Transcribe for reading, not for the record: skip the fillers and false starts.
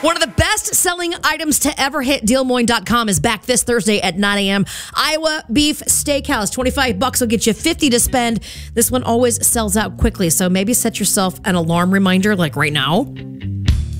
One of the best-selling items to ever hit DealMoin.com is back this Thursday at 9 a.m. Iowa Beef Steakhouse. $25 will get you $50 to spend. This one always sells out quickly, so maybe set yourself an alarm reminder like right now.